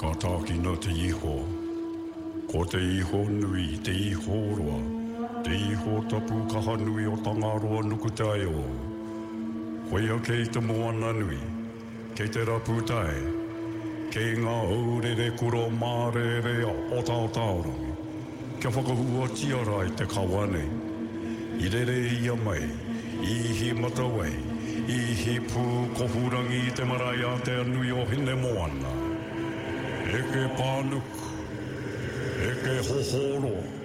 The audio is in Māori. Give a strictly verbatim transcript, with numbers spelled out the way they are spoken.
Ka tāki no te iho. Ko te iho nui, te iho roa. Te iho tapu kaha nui o Tangaroa nukutai o. Koia kei te moana nui, kei te raputai. Kei ngā aurere kuro mārere o tau taorangi. Kia whakahua tiara i te kawane. I rere ia mai, i hi matawai, i hi pū kohurangi i te marae a te anui o hine moana. Eke pānuku, eke hohoro.